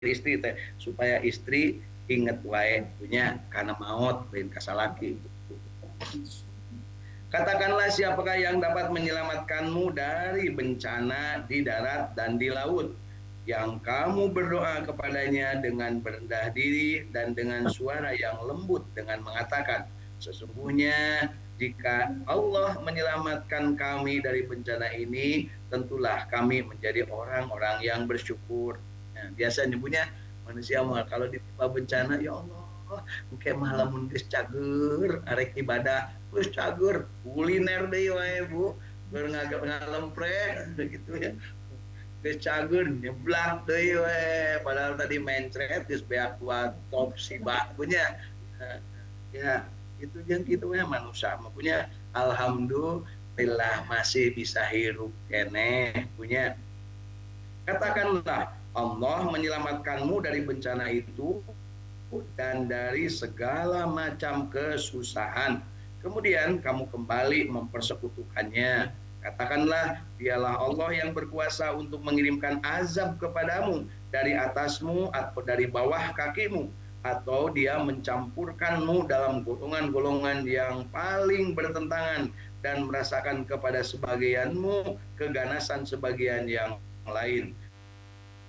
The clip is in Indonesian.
istri teh supaya istri inget wae punya karena maut lain kasalaki. Katakanlah siapakah yang dapat menyelamatkanmu dari bencana di darat dan di laut, yang kamu berdoa kepadanya dengan berendah diri dan dengan suara yang lembut dengan mengatakan, sesungguhnya jika Allah menyelamatkan kami dari bencana ini, tentulah kami menjadi orang-orang yang bersyukur. Nah, biasa nyebutnya manusia kalau ditimpa bencana, ya Allah, kayak malam geus cager arek ibadah terus cager kuliner deh wae Bu ngalempre gitu ya geus cager nyeblak deui we padahal tadi mencret geus beak kuat top si punya ya itu yang gitu ya manusia punya alhamdulillah masih bisa hirup keneh punya. Katakanlah Allah menyelamatkanmu dari bencana itu dan dari segala macam kesusahan. Kemudian kamu kembali mempersekutukannya. Katakanlah, dialah Allah yang berkuasa untuk mengirimkan azab kepadamu dari atasmu atau dari bawah kakimu, atau dia mencampurkanmu dalam golongan-golongan yang paling bertentangan dan merasakan kepada sebagianmu keganasan sebagian yang lain.